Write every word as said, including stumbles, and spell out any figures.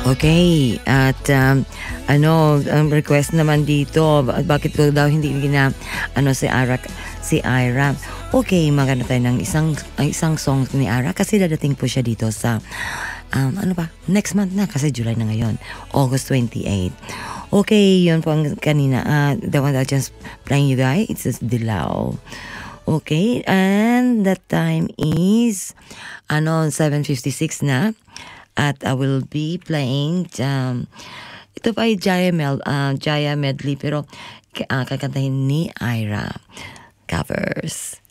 Okay, at um, ano, ang request naman dito, ba- bakit ko daw hindi gina, ano si Ara, si Ira. Okay, maganda tayo ng isang, ang isang song ni Ara kasi dadating po siya dito sa, um, ano ba, next month na kasi July na ngayon, August twenty-eighth. Okay, yun po ang kanina, uh, the one that just playing you guys, it's just Dilaw. Okay, and that time is, ano, seven fifty-six na. At I will be playing, um, ito pa ay Jaya, Mel, uh, Jaya Medley, pero uh, kakantahin ni Ira. Covers.